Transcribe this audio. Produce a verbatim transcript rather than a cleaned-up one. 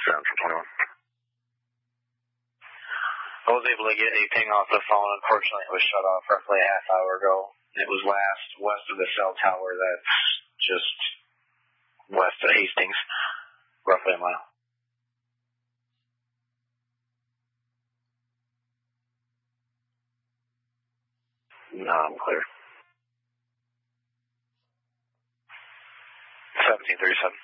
Central twenty-one. I was able to get a ping off the phone. Unfortunately, it was shut off roughly a half hour ago. It was last west of the cell tower that's just west of Hastings, roughly a mile. No, I'm clear. seventeen thirty-seven.